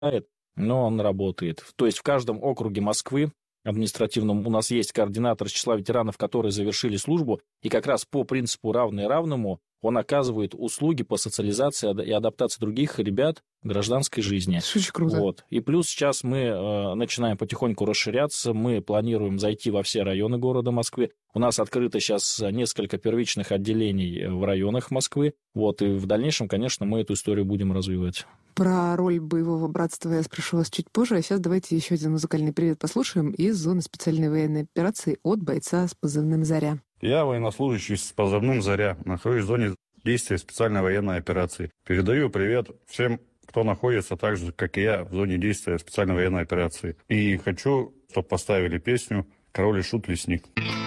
но он работает. То есть в каждом округе Москвы административном у нас есть координатор из числа ветеранов, которые завершили службу, и как раз по принципу равный равному он оказывает услуги по социализации и адаптации других ребят в гражданской жизни. Это очень круто. Вот. И плюс сейчас мы начинаем потихоньку расширяться, мы планируем зайти во все районы города Москвы. У нас открыто сейчас несколько первичных отделений в районах Москвы. Вот. И в дальнейшем, конечно, мы эту историю будем развивать. Про роль боевого братства я спрошу вас чуть позже. А сейчас давайте еще один музыкальный привет послушаем из зоны специальной военной операции от бойца с позывным «Заря». Я военнослужащий с позывным «Заря». Нахожусь в зоне действия специальной военной операции. Передаю привет всем, кто находится так же, как и я, в зоне действия специальной военной операции. И хочу, чтобы поставили песню «Король и Шут. Лесник».